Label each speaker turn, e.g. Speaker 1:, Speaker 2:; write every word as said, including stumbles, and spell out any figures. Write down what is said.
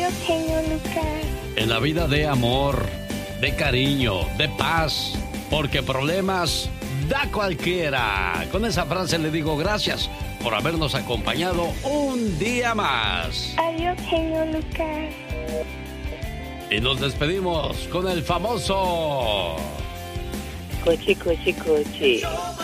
Speaker 1: Adiós, genio Lucas.
Speaker 2: En la vida de amor, de cariño, de paz, porque problemas da cualquiera. Con esa frase le digo gracias por habernos acompañado un día más.
Speaker 1: Adiós, genio Lucas.
Speaker 2: Y nos despedimos con el famoso...
Speaker 3: Coche, coche, coche.